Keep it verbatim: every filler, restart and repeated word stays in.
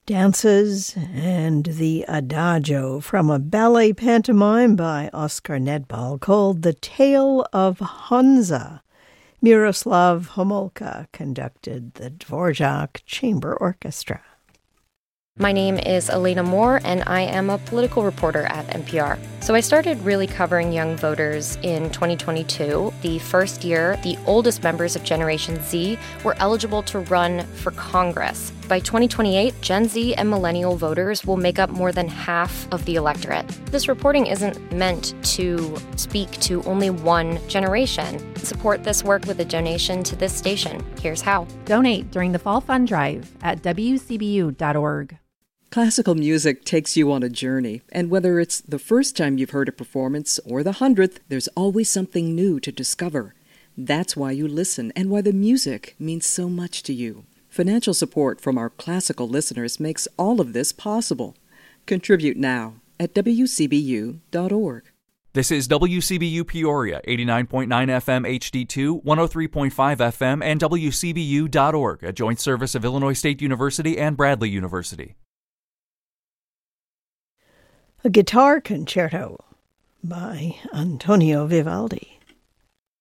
Dances and the Adagio from a ballet pantomime by Oskar Nedbal called The Tale of Honza. Miroslav Homolka conducted the Dvorak Chamber Orchestra. My name is Elena Moore, and I am a political reporter at N P R. So I started really covering young voters in twenty twenty-two, the first year the oldest members of Generation Z were eligible to run for Congress. By twenty twenty-eight, Gen Z and millennial voters will make up more than half of the electorate. This reporting isn't meant to speak to only one generation. Support this work with a donation to this station. Here's how. Donate during the Fall Fund Drive at W C B U dot org. Classical music takes you on a journey, and whether it's the first time you've heard a performance or the hundredth, there's always something new to discover. That's why you listen and why the music means so much to you. Financial support from our classical listeners makes all of this possible. Contribute now at W C B U dot org. This is W C B U Peoria, eighty-nine point nine F M H D two, one oh three point five F M, and W C B U dot org, a joint service of Illinois State University and Bradley University. A Guitar Concerto by Antonio Vivaldi.